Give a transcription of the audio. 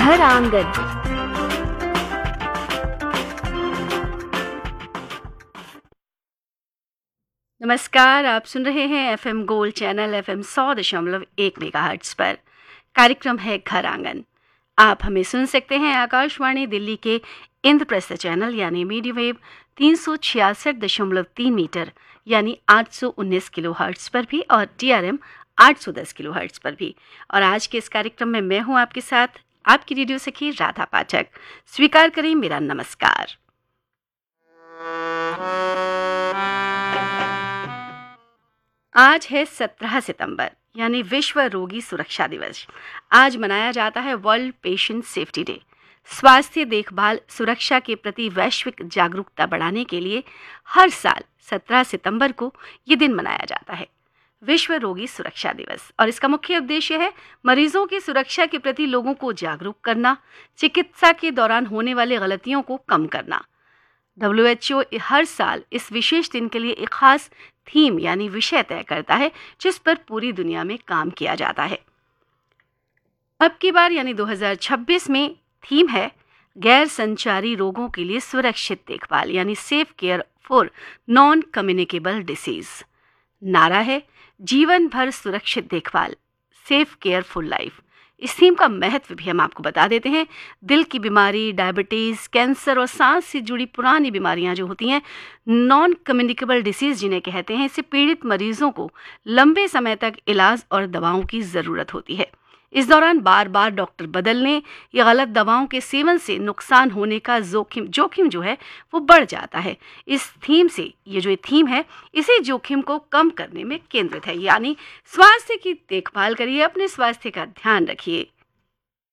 घर आंगन। नमस्कार, आप सुन रहे हैं FM gold channel FM 100.1 megahertz पर। कार्यक्रम है घर आंगन। आप हमें सुन सकते हैं आकाशवाणी दिल्ली के इंद्रप्रस्थ चैनल यानी मीडियम वेव 366.3 मीटर यानी 819 किलोहर्ट्ज पर भी और टीआरएम 810 किलोहर्ट्ज पर भी। और आज के इस कार्यक्रम में मैं हूं आपके साथ, आपकी रेडियो सखी राधा पाठक। स्वीकार करें मेरा नमस्कार। आज है 17 सितंबर यानी विश्व रोगी सुरक्षा दिवस। आज मनाया जाता है वर्ल्ड पेशेंट सेफ्टी डे। स्वास्थ्य देखभाल सुरक्षा के प्रति वैश्विक जागरूकता बढ़ाने के लिए हर साल 17 सितंबर को ये दिन मनाया जाता है, विश्व रोगी सुरक्षा दिवस। और इसका मुख्य उद्देश्य है मरीजों की सुरक्षा के प्रति लोगों को जागरूक करना, चिकित्सा के दौरान होने वाली गलतियों को कम करना। WHO हर साल इस विशेष दिन के लिए एक खास थीम यानी विषय तय करता है, जिस पर पूरी दुनिया में काम किया जाता है। अब की बार यानी 2026 में थीम है गैर संचारी रोगों के लिए सुरक्षित देखभाल यानी safe care for non communicable disease. नारा है जीवन भर सुरक्षित देखभाल, सेफ केयर फॉर लाइफ। इस थीम का महत्व भी हम आपको बता देते हैं। दिल की बीमारी, डायबिटीज़, कैंसर और सांस से जुड़ी पुरानी बीमारियां जो होती हैं, नॉन कम्युनिकेबल डिसीज़ जिन्हें कहते हैं, इससे पीड़ित मरीजों को लंबे समय तक इलाज और दवाओं की ज़रूरत होती है। इस दौरान बार बार डॉक्टर बदलने या गलत दवाओं के सेवन से नुकसान होने का जोखिम जो है वो बढ़ जाता है। इस थीम से ये जो थीम है इसी जोखिम को कम करने में केंद्रित है, यानी स्वास्थ्य की देखभाल करिए, अपने स्वास्थ्य का ध्यान रखिए।